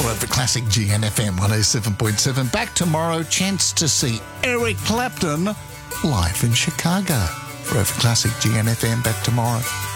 All over Classic GNFM 107.7. Back tomorrow, chance to see Eric Clapton live in Chicago. For over Classic GNFM, back tomorrow.